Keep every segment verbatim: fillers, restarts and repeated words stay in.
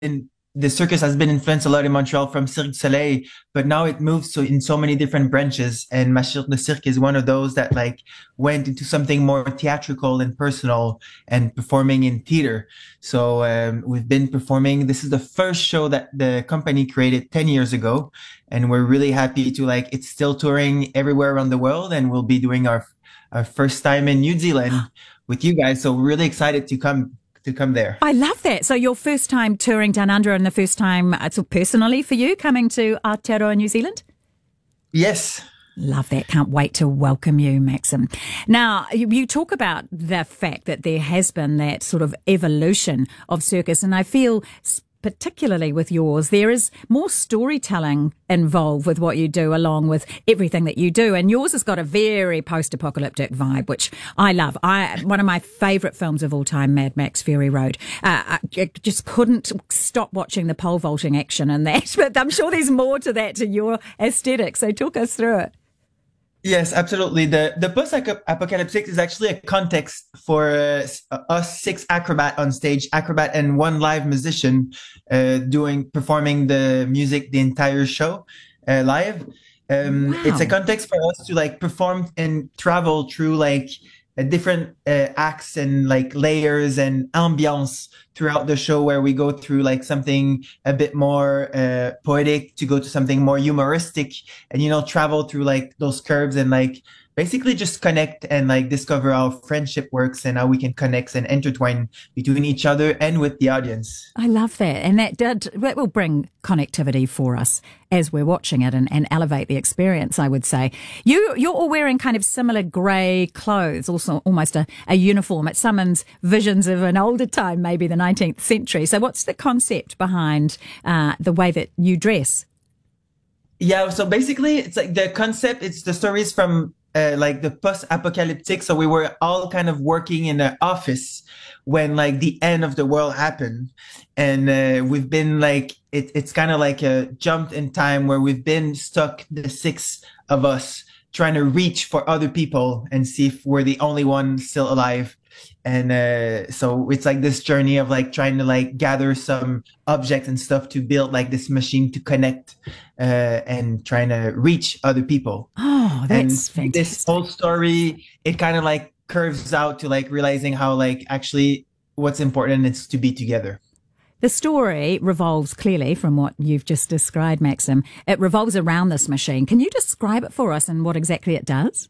the circus has been influenced a lot in Montreal from Cirque du Soleil, but now it moves so in so many different branches. And Machir de Cirque is one of those that like went into something more theatrical and personal and performing in theater. So um, we've been performing. This is the first show that the company created ten years ago, and we're really happy to like. It's still touring everywhere around the world, and we'll be doing our our first time in New Zealand with you guys. So we're really excited to come to come there. I love that. So your first time touring Down Under and the first time uh, so personally for you coming to Aotearoa, New Zealand? Yes. Love that. Can't wait to welcome you, Maxim. Now, you, you talk about the fact that there has been that sort of evolution of circus, and I feel particularly with yours, there is more storytelling involved with what you do along with everything that you do. And yours has got a very post-apocalyptic vibe, which I love. I One of my favourite films of all time, Mad Max Fury Road. Uh, I just couldn't stop watching the pole vaulting action in that. But I'm sure there's more to that, to your aesthetic. So talk us through it. Yes, absolutely. The the post-apocalyptic is actually a context for uh, us six acrobat on stage, acrobat and one live musician uh, doing performing the music the entire show uh, live. Um, Wow. It's a context for us to like perform and travel through like a different uh, acts and like layers and ambiance throughout the show, where we go through like something a bit more uh, poetic to go to something more humoristic, and you know travel through like those curves and like basically just connect and like discover how friendship works and how we can connect and intertwine between each other and with the audience. I love that. And that did, that will bring connectivity for us as we're watching it and, and elevate the experience, I would say. You, you're all wearing kind of similar grey clothes, also almost a, a uniform. It summons visions of an older time, maybe the nineteenth century. So what's the concept behind uh, the way that you dress? Yeah, so basically it's like the concept, it's the stories from uh, like the post-apocalyptic. So we were all kind of working in an office when like the end of the world happened. And uh, we've been like, it, it's kind of like a jump in time where we've been stuck, the six of us, trying to reach for other people and see if we're the only one still alive. And uh, so it's like this journey of like trying to like gather some objects and stuff to build like this machine to connect uh, and trying to reach other people. Oh, that's And this fantastic. whole story, it kind of like curves out to like realizing how like actually what's important is to be together. The story revolves clearly from what you've just described, Maxim. It revolves around this machine. Can you describe it for us and what exactly it does?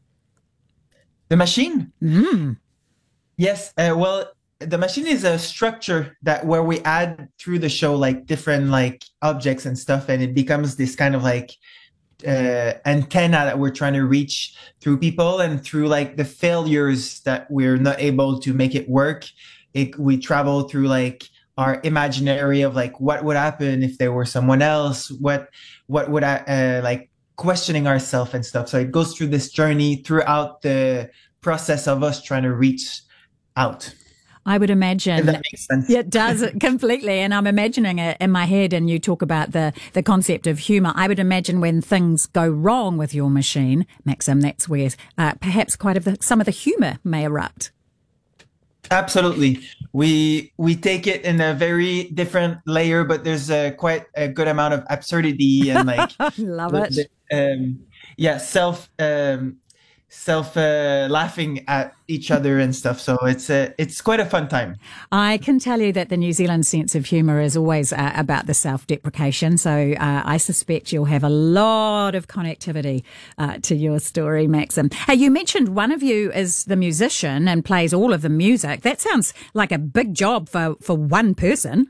The machine? Mm. Yes. Uh, well, the machine is a structure that where we add through the show like different like objects and stuff, and it becomes this kind of like uh, antenna that we're trying to reach through people, and through like the failures that we're not able to make it work. It, we travel through like our imaginary of like what would happen if there were someone else. What what would I uh, like questioning ourselves and stuff. So it goes through this journey throughout the process of us trying to reach out. I would If imagine. that makes sense. Yeah, it does it completely. And I'm imagining it in my head, and you talk about the, the concept of humour. I would imagine when things go wrong with your machine, Maxim, that's where uh, perhaps quite of the, some of the humour may erupt. Absolutely. We we take it in a very different layer, but there's a quite a good amount of absurdity and like Love the, it. the, um yeah, self um self uh, laughing at each other and stuff. So it's a it's quite a fun time. I can tell you that the New Zealand sense of humour is always uh, about the self-deprecation. So uh, I suspect you'll have a lot of connectivity uh, to your story, Maxim. Hey, you mentioned one of you is the musician and plays all of the music. That sounds like a big job for, for one person.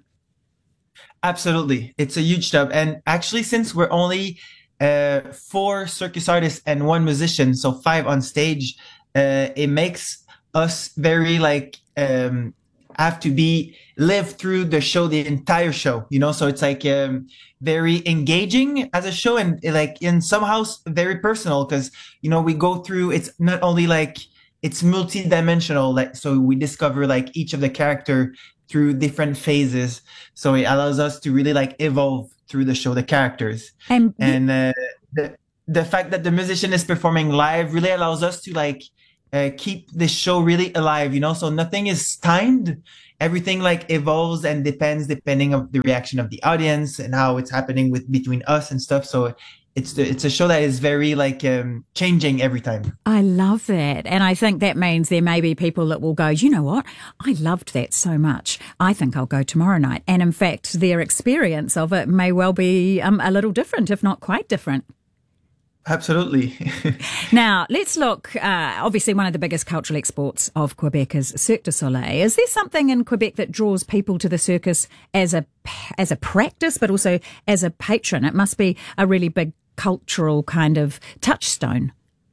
Absolutely. It's a huge job. And actually, since we're only uh, four circus artists and one musician, so five on stage, uh, it makes us very like um, have to be live through the show, the entire show, you know. So it's like um, very engaging as a show, and like in somehow s- very personal because you know we go through. It's not only like it's multi-dimensional, like so we discover like each of the character through different phases. So it allows us to really like evolve through the show, the characters. And you, And uh, the the fact that the musician is performing live really allows us to like uh, keep the show really alive, you know. So nothing is timed. everything like evolves and depends depending on the reaction of the audience and how it's happening with between us and stuff. So it's the, it's a show that is very like um, changing every time. I love that. And I think that means there may be people that will go, you know what? I loved that so much. I think I'll go tomorrow night. And in fact, their experience of it may well be um, a little different, if not quite different. Absolutely. Now, let's look. Uh, obviously, one of the biggest cultural exports of Quebec is Cirque du Soleil. Is there something in Quebec that draws people to the circus as a as a practice, but also as a patron? It must be a really big cultural kind of touchstone.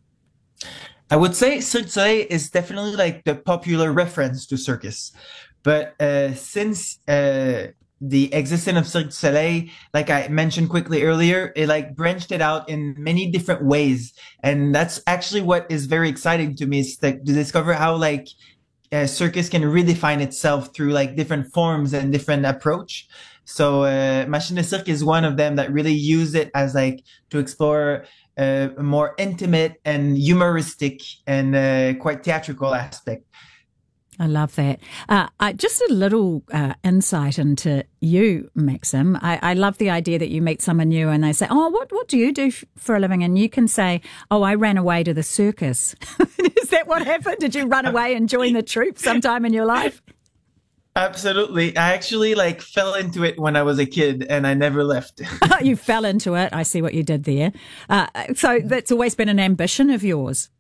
I would say Cirque du Soleil is definitely like the popular reference to circus, but uh, since uh, the existence of Cirque du Soleil, like I mentioned quickly earlier, it like branched it out in many different ways. And that's actually what is very exciting to me, is like to discover how like uh, circus can redefine itself through like different forms and different approach. So uh, Machine de Cirque is one of them that really use it as like to explore uh, a more intimate and humoristic and uh, quite theatrical aspect. I love that. Uh, I, just a little uh, insight into you, Maxim. I, I love the idea that you meet someone new and they say, oh, what, what do you do f- for a living? And you can say, oh, I ran away to the circus. Is that what happened? Did you run away and join the troupe sometime in your life? Absolutely. I actually like fell into it when I was a kid and I never left. You fell into it. I see what you did there. Uh, so that's always been an ambition of yours?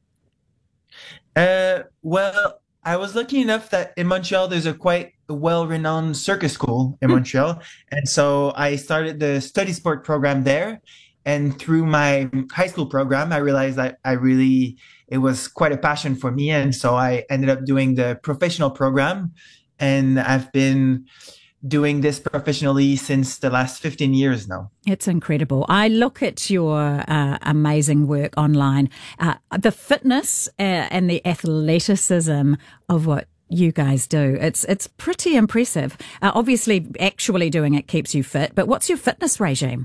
Uh, well, I was lucky enough that in Montreal, there's a quite well-renowned circus school in Montreal. And so I started the study sport program there. And through my high school program, I realized that I really, it was quite a passion for me. And so I ended up doing the professional program. And I've been doing this professionally since the last fifteen years now. It's incredible. I look at your uh, amazing work online, uh, the fitness uh, and the athleticism of what you guys do. It's it's pretty impressive. Uh, obviously, actually doing it keeps you fit, but what's your fitness regime?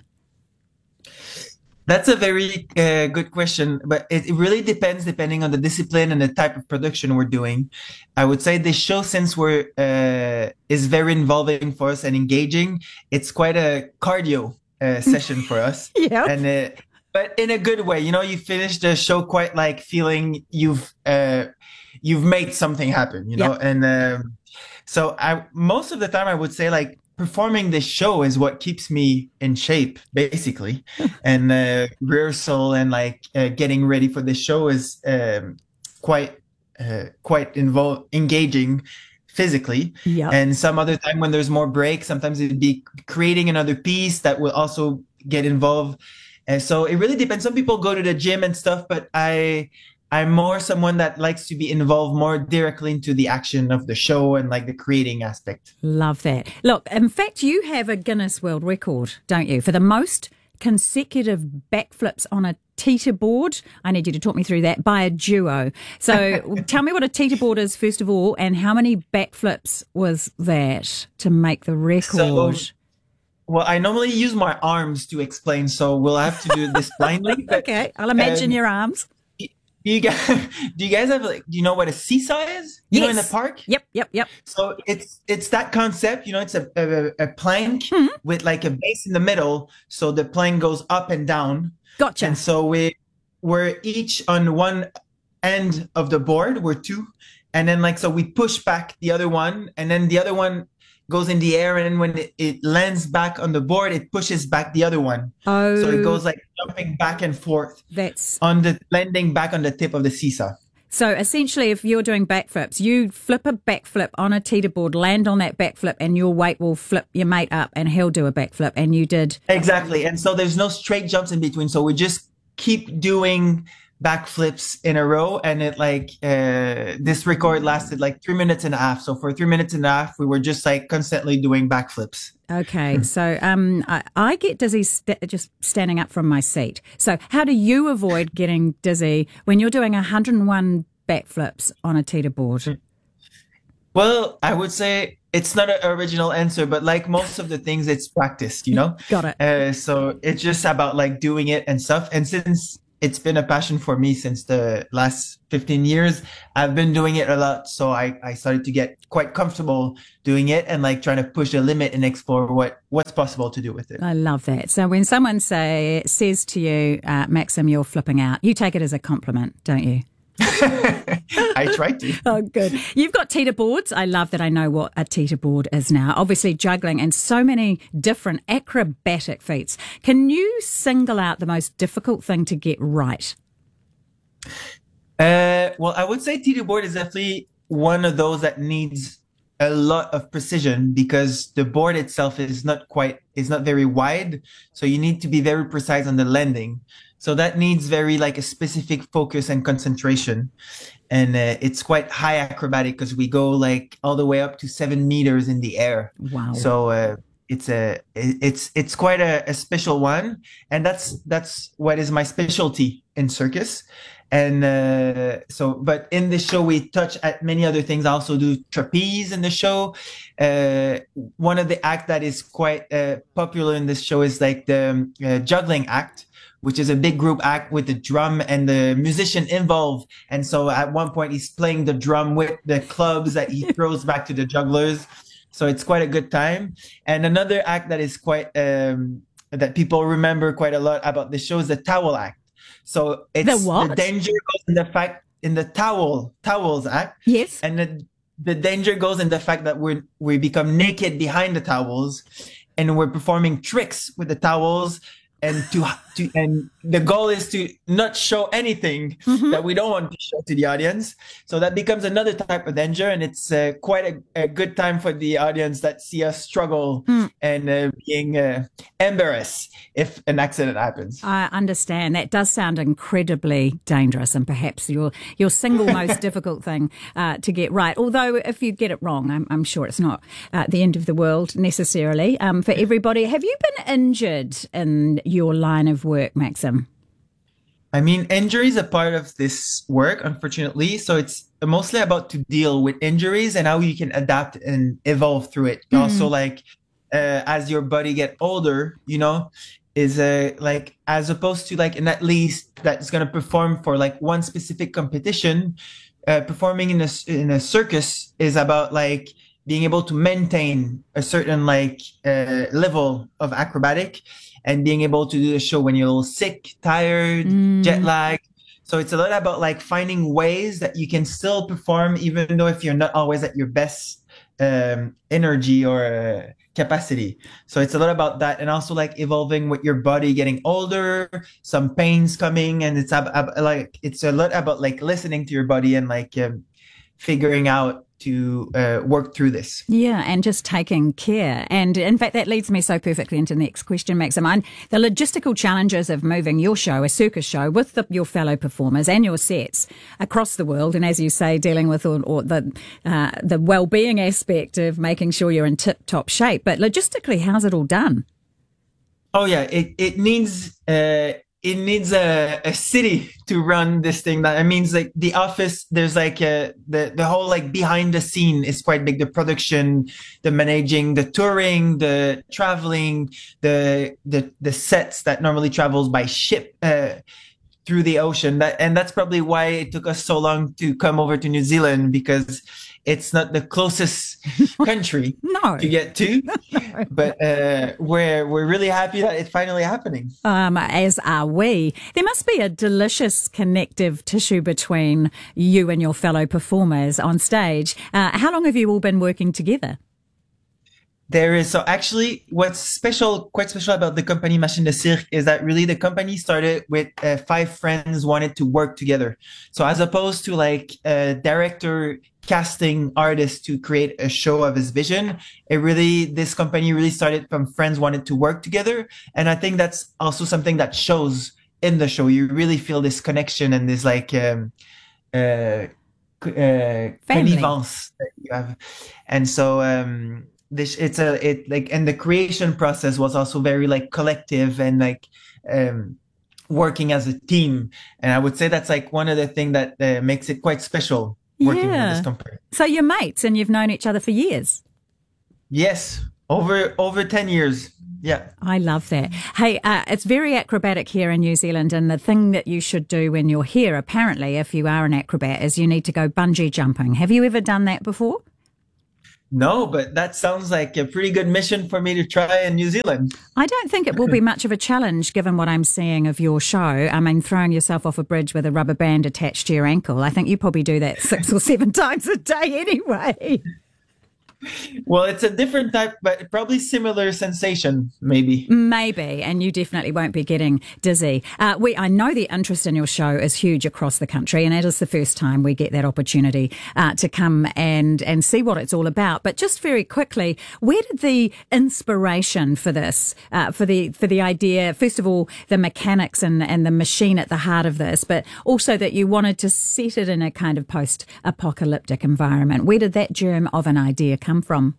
That's a very uh, good question, but it, it really depends depending on the discipline and the type of production we're doing. I would say this show, since we're uh, is very involving for us and engaging, it's quite a cardio uh, session for us. Yeah, and uh, but in a good way. You know, you finish the show quite like feeling you've uh, you've made something happen. You know, yep. and um, so I most of the time I would say like, performing this show is what keeps me in shape, basically. And uh, rehearsal and like uh, getting ready for this show is um, quite uh, quite involved, engaging physically. Yep. And some other time when there's more breaks, sometimes it'd be creating another piece that will also get involved. And so it really depends. Some people go to the gym and stuff, but I I'm more someone that likes to be involved more directly into the action of the show and like the creating aspect. Love that. Look, in fact, you have a Guinness World Record, don't you, for the most consecutive backflips on a teeter board. I need you to talk me through that, by a duo. So tell me what a teeter board is, first of all, and how many backflips was that to make the record? So, well, I normally use my arms to explain, so we'll have to do this blindly. But, okay, I'll imagine um, your arms. Do you guys, do you guys have like, do you know what a seesaw is? You yes. know, in the park? Yep, yep, yep. So it's, it's that concept, you know, it's a, a, a plank mm-hmm. with like a base in the middle. So the plank goes up and down. Gotcha. And so we, we're each on one end of the board. We're two. And then like, so we push back the other one, and then the other one goes in the air, and then when it, it lands back on the board, it pushes back the other one. Oh, so it goes like jumping back and forth. That's on the landing back on the tip of the seesaw. So essentially, if you're doing backflips, you flip a backflip on a teeter board, land on that backflip, and your weight will flip your mate up, and he'll do a backflip, and you did exactly. And so there's no straight jumps in between. So we just keep doing backflips in a row, and it like uh this record lasted like three minutes and a half. So for three minutes and a half, we were just like constantly doing backflips. Okay, so um I, I get dizzy st- just standing up from my seat. So how do you avoid getting dizzy when you're doing one hundred one backflips on a teeter board? Well, I would say it's not an original answer, but like most of the things, it's practiced, you know. Got it. Uh, so it's just about like doing it and stuff. And since it's been a passion for me since the last fifteen years. I've been doing it a lot. So I, I started to get quite comfortable doing it and like trying to push the limit and explore what, what's possible to do with it. I love that. So when someone say says to you, uh, Maxim, you're flipping out, you take it as a compliment, don't you? I try to. Oh, good. You've got teeter boards. I love that I know what a teeter board is now. Obviously, juggling and so many different acrobatic feats. Can you single out the most difficult thing to get right? Uh, well, I would say teeter board is definitely one of those that needs a lot of precision because the board itself is not quite, is not very wide. So you need to be very precise on the landing. So that needs very like a specific focus and concentration. And uh, it's quite high acrobatic because we go like all the way up to seven meters in the air. Wow. So uh, it's a, it's, it's quite a, a special one. And that's, that's what is my specialty in circus. And uh, so, but in the show, we touch at many other things. I also do trapeze in the show. Uh, one of the act that is quite uh, popular in this show is like the um, uh, juggling act, which is a big group act with the drum and the musician involved. And so at one point, he's playing the drum with the clubs that he throws back to the jugglers. So it's quite a good time. And another act that is quite, um, that people remember quite a lot about the show is the towel act. So it's the, what? the danger goes in the fact in the towel towels act. Yes. And the, the danger goes in the fact that we we become naked behind the towels and we're performing tricks with the towels. And to, to and the goal is to not show anything mm-hmm. that we don't want to show to the audience. So that becomes another type of danger, and it's uh, quite a, a good time for the audience that see us struggle mm. and uh, being uh, embarrassed if an accident happens. I understand. That does sound incredibly dangerous, and perhaps your your single most difficult thing uh, to get right. Although if you get it wrong, I'm, I'm sure it's not uh, the end of the world necessarily um, for everybody. Have you been injured in your line of work, Maxim? I mean, injury is a part of this work, unfortunately. So it's mostly about to deal with injuries and how you can adapt and evolve through it. Mm. Also, like uh, as your body get older, you know, is a uh, like as opposed to like an athlete that's going to perform for like one specific competition. Uh, performing in a in a circus is about like being able to maintain a certain like uh, level of acrobatic. And being able to do the show when you're sick, tired, mm. jet lag. So it's a lot about like finding ways that you can still perform, even though if you're not always at your best um, energy or uh, capacity. So it's a lot about that. And also like evolving with your body, getting older, some pains coming. And it's ab- ab- like, it's a lot about like listening to your body and like um, figuring out to uh, work through this. Yeah, and just taking care. And in fact, that leads me so perfectly into the next question, Maxim. And the logistical challenges of moving your show, a circus show, with the, your fellow performers and your sets across the world. And as you say, dealing with all, all the uh, the well-being aspect of making sure you're in tip-top shape. But logistically, how's it all done? Oh, yeah, it, it needs... Uh, It needs a, a city to run this thing. That means like the office, there's like a, the, the whole like behind the scene is quite big. The production, the managing, the touring, the traveling, the, the, the sets that normally travels by ship, uh, through the ocean. That, and that's probably why it took us so long to come over to New Zealand, because it's not the closest country no. to get to, no. but uh, we're we're really happy that it's finally happening. Um, as are we. There must be a delicious connective tissue between you and your fellow performers on stage. Uh, how long have you all been working together? There is, so actually what's special, quite special about the company Machine de Cirque is that really the company started with uh, five friends wanted to work together. So as opposed to like a director casting artists to create a show of his vision, it really, this company really started from friends wanted to work together. And I think that's also something that shows in the show. You really feel this connection and this like, um, uh, uh, connivence that you have. And so, um, This it's a it like and the creation process was also very like collective and like um working as a team, and I would say that's like one of the things that uh, makes it quite special working yeah. with this company. So you're mates and you've known each other for years. Yes, over over ten years. Yeah. I love that. Hey, uh, it's very acrobatic here in New Zealand, and the thing that you should do when you're here, apparently, if you are an acrobat, is you need to go bungee jumping. Have you ever done that before? No, but that sounds like a pretty good mission for me to try in New Zealand. I don't think it will be much of a challenge given what I'm seeing of your show. I mean, throwing yourself off a bridge with a rubber band attached to your ankle. I think you probably do that six or seven times a day anyway. Well, it's a different type, but probably similar sensation, maybe. Maybe, and you definitely won't be getting dizzy. Uh, we, I know the interest in your show is huge across the country, and it is the first time we get that opportunity uh, to come and, and see what it's all about. But just very quickly, where did the inspiration for this, uh, for the for the idea, first of all, the mechanics and, and the machine at the heart of this, but also that you wanted to set it in a kind of post-apocalyptic environment? Where did that germ of an idea come from?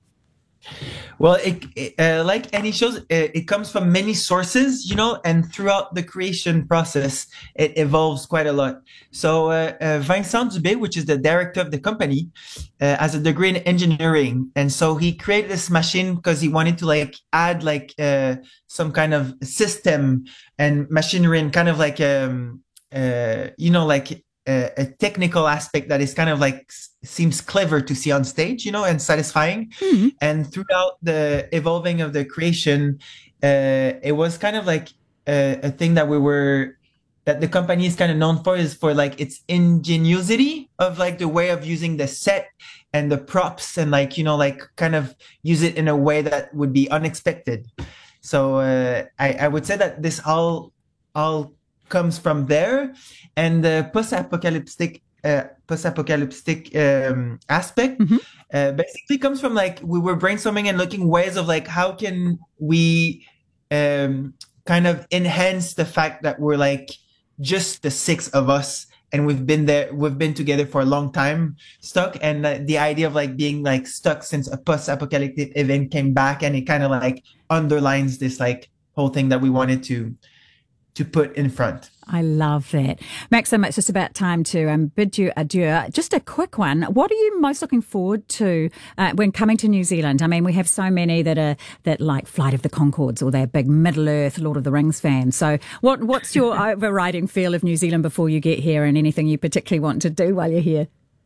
Well, it, it, uh, like any shows, it, it comes from many sources, you know, and throughout the creation process, it evolves quite a lot. So uh, uh, Vincent Dubé, which is the director of the company, uh, has a degree in engineering. And so he created this machine because he wanted to like add like uh, some kind of system and machinery and kind of like, um, uh, you know, like a, a technical aspect that is kind of like seems clever to see on stage, you know, and satisfying. Mm-hmm. And throughout the evolving of the creation, uh, it was kind of like a, a thing that we were, that the company is kind of known for, is for like its ingenuity of like the way of using the set and the props and like, you know, like kind of use it in a way that would be unexpected. So uh, I, I would say that this all, all comes from there. And the post-apocalyptic uh, post-apocalyptic um, aspect mm-hmm. uh, basically comes from like we were brainstorming and looking ways of like how can we um, kind of enhance the fact that we're like just the six of us and we've been there, we've been together for a long time stuck, and uh, the idea of like being like stuck since a post-apocalyptic event came back, and it kind of like underlines this like whole thing that we wanted to to put in front. I love that. Maxim, it's just about time to um, bid you adieu. Just a quick one. What are you most looking forward to uh, when coming to New Zealand? I mean, we have so many that are that like Flight of the Conchords, or they're big Middle-earth, Lord of the Rings fans. So what what's your overriding feel of New Zealand before you get here, and anything you particularly want to do while you're here?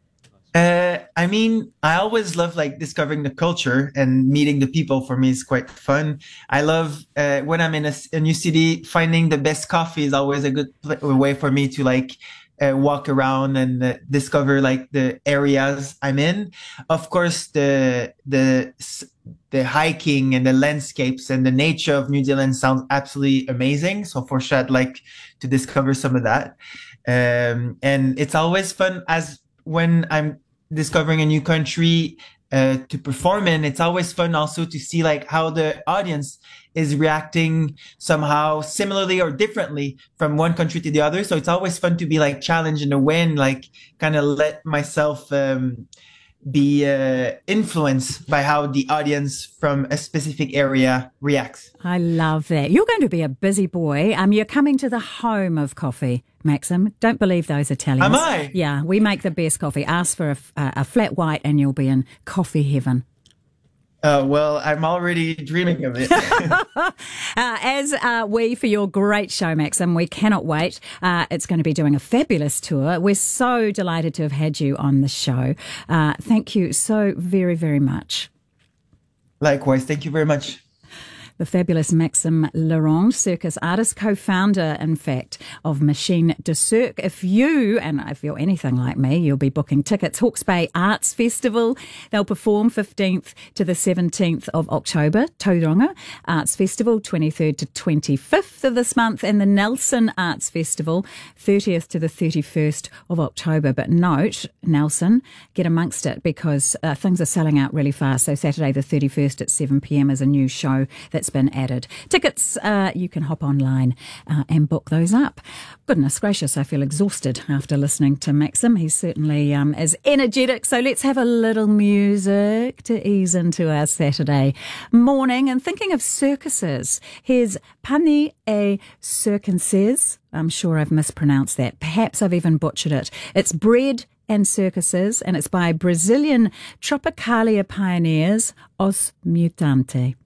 Uh, I mean, I always love like discovering the culture, and meeting the people for me is quite fun. I love uh, when I'm in a, a new city, finding the best coffee is always a good pl- way for me to like uh, walk around and uh, discover like the areas I'm in. Of course, the the the hiking and the landscapes and the nature of New Zealand sounds absolutely amazing. So for sure, I'd like to discover some of that. Um, and it's always fun as when I'm discovering a new country uh, to perform in. It's always fun also to see like how the audience is reacting somehow similarly or differently from one country to the other. So it's always fun to be like challenged in a way, and like kind of let myself um, be uh, influenced by how the audience from a specific area reacts. I love that. You're going to be a busy boy. Um, you're coming to the home of coffee, Maxim. Don't believe those Italians. Am I? Yeah, we make the best coffee. Ask for a, a, a flat white and you'll be in coffee heaven. Uh, well, I'm already dreaming of it. uh, as are we for your great show, Maxim. We cannot wait. Uh, it's going to be doing a fabulous tour. We're so delighted to have had you on the show. Uh, thank you so very, very much. Likewise. Thank you very much. The fabulous Maxim Laurent, circus artist, co-founder, in fact, of Machine de Cirque. If you, and if you're anything like me, you'll be booking tickets. Hawke's Bay Arts Festival. They'll perform fifteenth to the seventeenth of October. Tauranga Arts Festival, twenty-third to twenty-fifth of this month. And the Nelson Arts Festival, thirtieth to the thirty-first of October. But note, Nelson, get amongst it, because uh, things are selling out really fast. So Saturday the thirty-first at seven p.m. is a new show that's been added. Tickets, uh, you can hop online uh, and book those up. Goodness gracious, I feel exhausted after listening to Maxim. He certainly um, is energetic. So let's have a little music to ease into our Saturday morning. And thinking of circuses, here's Pani et Circenses. I'm sure I've mispronounced that. Perhaps I've even butchered it. It's Bread and Circuses, and it's by Brazilian Tropicalia pioneers Os Mutante.